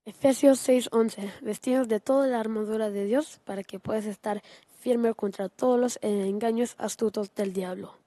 Efesios 6:11. Vestidos de toda la armadura de Dios para que puedas estar firme contra todos los engaños astutos del diablo.